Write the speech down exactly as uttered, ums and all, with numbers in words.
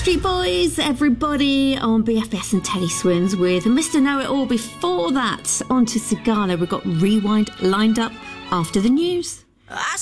Backstreet Boys, everybody, on B F S and Teddy Swims with Mister Know-It-All. Before that, on to Sigala. We've got Rewind lined up after the news.